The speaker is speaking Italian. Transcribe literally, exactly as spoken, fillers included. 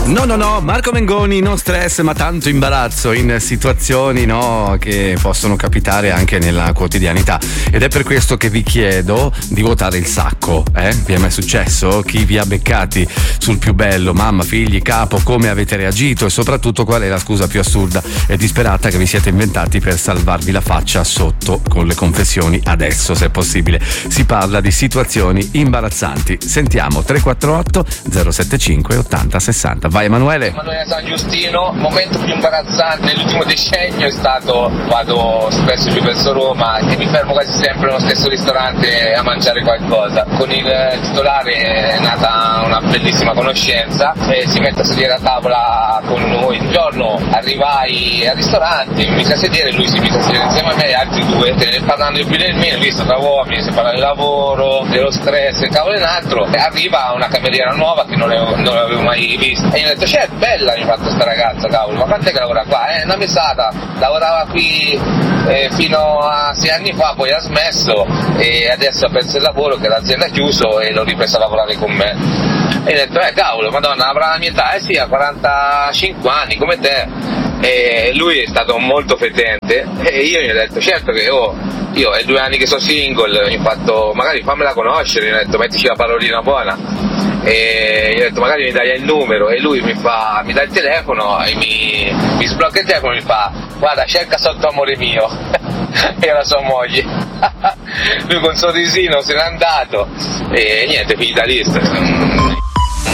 No, no, no, Marco Mengoni, non stress ma tanto imbarazzo in situazioni, no, che possono capitare anche nella quotidianità, ed è per questo che vi chiedo di votare il sacco, eh? Vi è mai successo? Chi vi ha beccati sul più bello, mamma, figli, capo, come avete reagito e soprattutto qual è la scusa più assurda e disperata che vi siete inventati per salvarvi la faccia sotto con le confessioni adesso, se è possibile. Si parla di situazioni imbarazzanti. Sentiamo tre quattro otto zero sette cinque ottanta sessanta. Vai Emanuele. Emanuele San Giustino. Il momento più imbarazzante nell'ultimo decennio è stato, vado spesso giù verso Roma e mi fermo quasi sempre nello stesso ristorante a mangiare qualcosa. Con il titolare è nata una bellissima conoscenza e si mette a sedere a tavola con noi. Un giorno arrivai al ristorante, mi mise a sedere, lui si mise a sedere insieme a me e altri due, parlando più del meno, visto tra uomini, si parla del lavoro, dello stress e cavolo e un altro, e arriva una cameriera nuova che non l'avevo, non l'avevo mai vista e io ho detto c'è, bella, mi ha fatto sta ragazza, cavolo, ma quant'è che lavora qua? Eh, una mesata, lavorava qui eh, fino a sei anni fa, poi ha smesso e adesso ha perso il lavoro che l'azienda ha chiuso e l'ho ripreso a lavorare con me. E ho detto, eh cavolo, madonna, avrà la mia età, eh sì, ha quarantacinque anni, come te. E lui è stato molto fetente e io gli ho detto, certo che oh, io è due anni che sono single, mi ho fatto, magari fammela conoscere, gli ho detto, mettici la parolina buona. E gli ho detto, magari mi dai il numero, e lui mi fa, mi dà il telefono e mi, mi sblocca il telefono e mi fa, guarda, cerca sotto amore mio. Era sua moglie. Lui con un sorrisino se n'è andato e niente, finita lista.